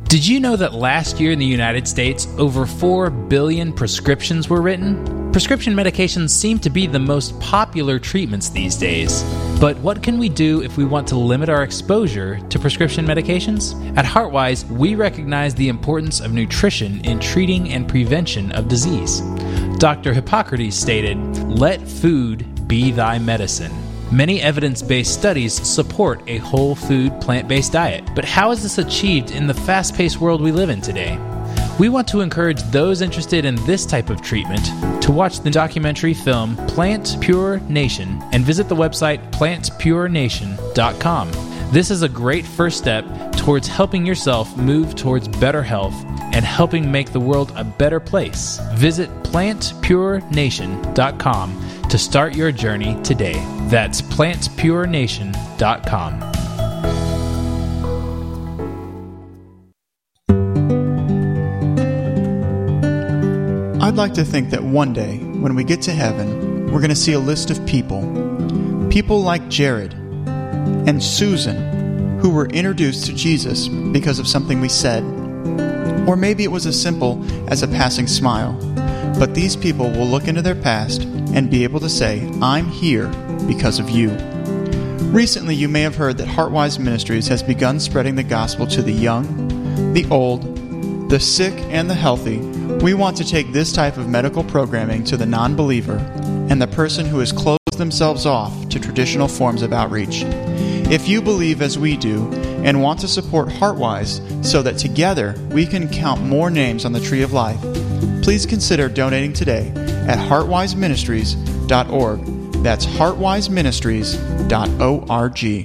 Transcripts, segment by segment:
Did you know that last year in the United States, over 4 billion prescriptions were written? Prescription medications seem to be the most popular treatments these days. But what can we do if we want to limit our exposure to prescription medications? At HeartWise, we recognize the importance of nutrition in treating and prevention of disease. Dr. Hippocrates stated, "Let food be thy medicine." Many evidence-based studies support a whole food, plant-based diet. But how is this achieved in the fast-paced world we live in today? We want to encourage those interested in this type of treatment to watch the documentary film Plant Pure Nation and visit the website plantpurenation.com. This is a great first step towards helping yourself move towards better health and helping make the world a better place. Visit plantpurenation.com to start your journey today. That's plantpurenation.com. I'd like to think that one day, when we get to heaven, we're going to see a list of people like Jared and Susan, who were introduced to Jesus because of something we said. Or maybe it was as simple as a passing smile. But these people will look into their past and be able to say, "I'm here because of you." Recently, you may have heard that HeartWise Ministries has begun spreading the gospel to the young, the old, the sick, and the healthy. We want to take this type of medical programming to the non-believer and the person who has closed themselves off to traditional forms of outreach. If you believe as we do and want to support HeartWise so that together we can count more names on the tree of life, please consider donating today at heartwiseministries.org. That's heartwiseministries.org.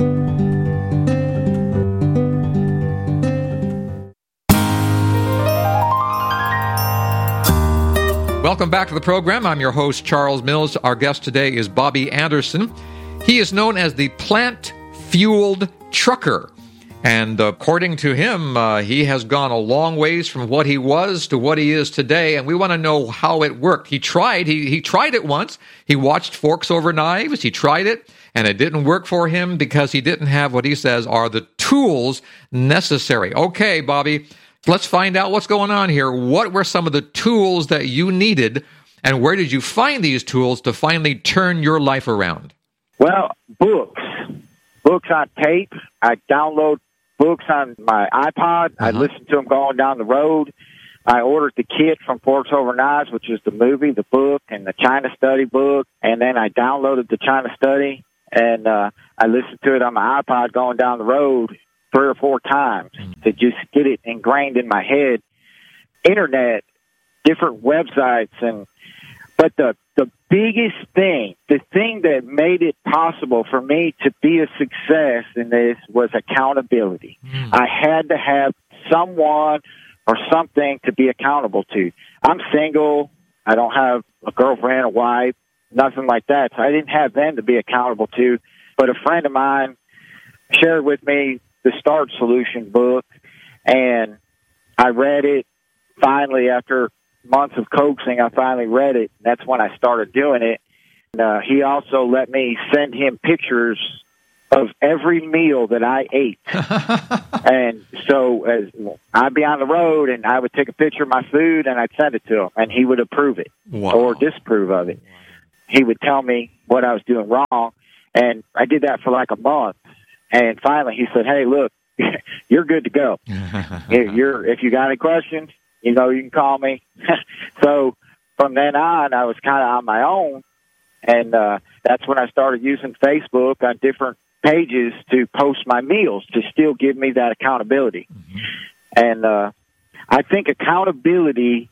Welcome back to the program. I'm your host, Charles Mills. Our guest today is Bobby Anderson. He is known as the plant-fueled trucker. And according to him, he has gone a long ways from what he was to what he is today. And we want to know how it worked. He tried it once. He watched Forks Over Knives. He tried it, and it didn't work for him because he didn't have what he says are the tools necessary. Okay, Bobby, let's find out what's going on here. What were some of the tools that you needed, and where did you find these tools to finally turn your life around? Well, books on tape. I download books on my iPod. I listen to them going down the road. I ordered the kit from Forks Over Knives, which is the movie, the book, and the China Study book. And then I downloaded the China Study, and I listened to it on my iPod going down the road 3 or 4 times to just get it ingrained in my head. Internet, different websites, but the biggest thing, the thing that made it possible for me to be a success in this was accountability. I had to have someone or something to be accountable to. I'm single. I don't have a girlfriend, a wife, nothing like that. So I didn't have them to be accountable to. But a friend of mine shared with me the Start Solution book, and I read it finally after months of coaxing. I finally read it. And that's when I started doing it. And, he also let me send him pictures of every meal that I ate. And so I'd be on the road, and I would take a picture of my food, and I'd send it to him, and he would approve it or disapprove of it. He would tell me what I was doing wrong, and I did that for like a month. And finally, he said, "Hey, look, you're good to go. If you got any questions, you can call me." So from then on, I was kind of on my own, and that's when I started using Facebook on different pages to post my meals to still give me that accountability. And I think accountability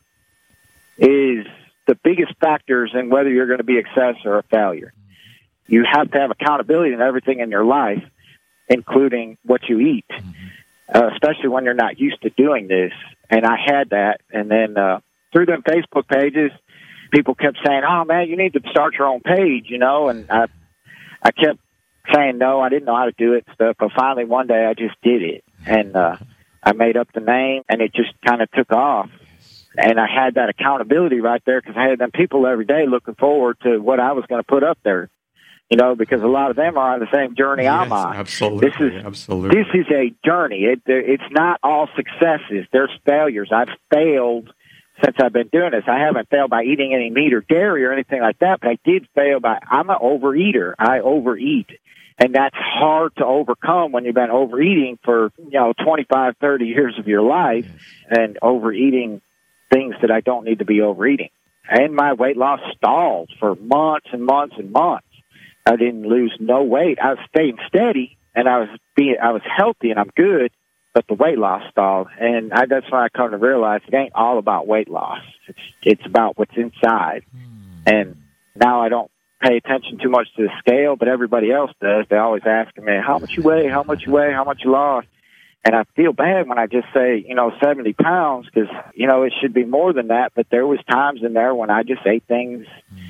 is the biggest factors in whether you're going to be a success or a failure. You have to have accountability in everything in your life, including what you eat, especially when you're not used to doing this. And I had that. And then through them Facebook pages, people kept saying, "Oh, man, you need to start your own page," And I kept saying no, I didn't know how to do it and stuff. But finally, one day, I just did it. And I made up the name, and it just kind of took off. And I had that accountability right there because I had them people every day looking forward to what I was going to put up there. because a lot of them are on the same journey I'm on. Absolutely. This is a journey. It's not all successes. There's failures. I've failed since I've been doing this. I haven't failed by eating any meat or dairy or anything like that, but I did fail I'm an overeater. I overeat. And that's hard to overcome when you've been overeating for, 25, 30 years of your life and overeating things that I don't need to be overeating. And my weight loss stalled for months and months and months. I didn't lose no weight. I was staying steady and I was healthy and I'm good, but the weight loss stalled. And that's why I come to realize it ain't all about weight loss. It's about what's inside. And now I don't pay attention too much to the scale, but everybody else does. They always asking me, how much you weigh, how much you weigh, how much you lost. And I feel bad when I just say, 70 pounds, because, it should be more than that. But there was times in there when I just ate things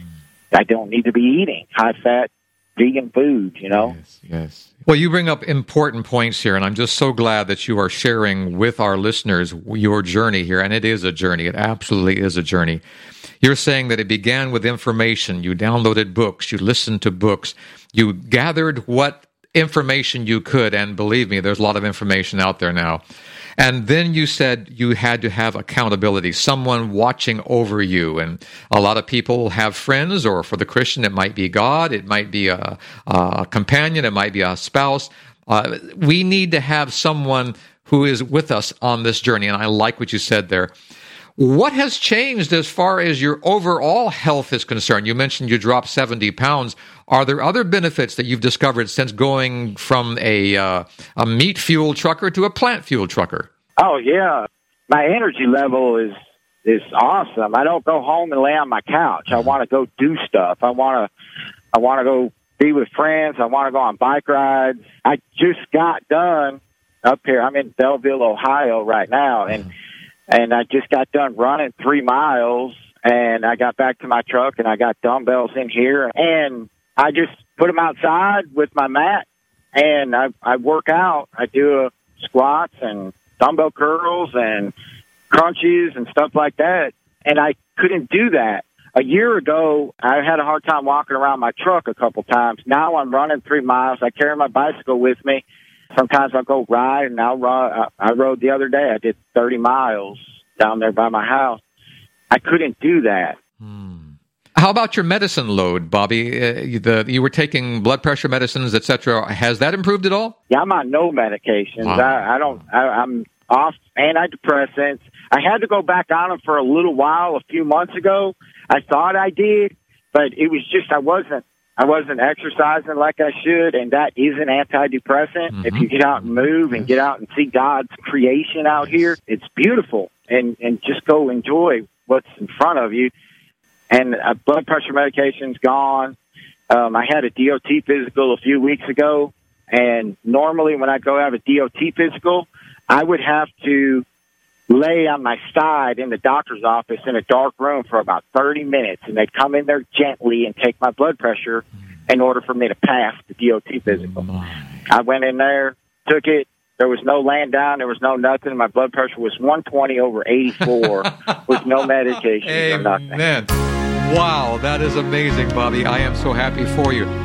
I don't need to be eating, high-fat, vegan food, Yes. Well, you bring up important points here, and I'm just so glad that you are sharing with our listeners your journey here. And it is a journey. It absolutely is a journey. You're saying that it began with information. You downloaded books. You listened to books. You gathered what information you could, and believe me, there's a lot of information out there now. And then you said you had to have accountability, someone watching over you. And a lot of people have friends, or for the Christian, it might be God, it might be a companion, it might be a spouse. We need to have someone who is with us on this journey. And I like what you said there. What has changed as far as your overall health is concerned? You mentioned you dropped 70 pounds. Are there other benefits that you've discovered since going from a meat-fueled trucker to a plant-fueled trucker? Oh, yeah. My energy level is awesome. I don't go home and lay on my couch. I want to go do stuff. I want to go be with friends. I want to go on bike rides. I just got done up here. I'm in Belleville, Ohio right now, and I just got done running 3 miles, and I got back to my truck, and I got dumbbells in here, and I just put them outside with my mat, and I work out. I do squats and dumbbell curls and crunches and stuff like that, and I couldn't do that. A year ago, I had a hard time walking around my truck a couple times. Now I'm running 3 miles. I carry my bicycle with me. Sometimes I'll go ride, and I'll run. I rode the other day. I did 30 miles down there by my house. I couldn't do that. How about your medicine load, Bobby? You were taking blood pressure medicines, etc. Has that improved at all? Yeah, I'm on no medications. Wow. I'm off antidepressants. I had to go back on them for a little while a few months ago. I thought I did, but it was just I wasn't exercising like I should, and that is an antidepressant. Mm-hmm. If you get out and move and get out and see God's creation out here, it's beautiful, and just go enjoy what's in front of you. And blood pressure medication's gone. I had a DOT physical a few weeks ago, and normally when I go have a DOT physical, I would have to lay on my side in the doctor's office in a dark room for about 30 minutes, and they'd come in there gently and take my blood pressure in order for me to pass the DOT physical. I went in there, took it. There was no laying down. There was no nothing. My blood pressure was 120 over 84 with no medication or nothing. Wow, that is amazing, Bobby. I am so happy for you.